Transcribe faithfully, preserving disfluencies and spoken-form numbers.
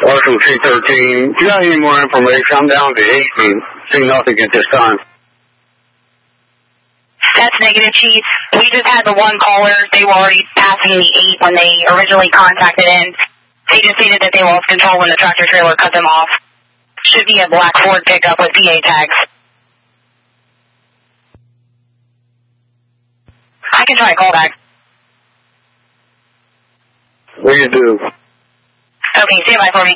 Marshall T thirteen. If you got any more information, I'm down to eight and see nothing at this time. That's negative, Chief. We just had the one caller. They were already passing the eight when they originally contacted in. They just stated that they lost control when the tractor trailer cut them off. Should be a black Ford pickup with P A tags. I can try a callback. Please do. Okay, stand by for me.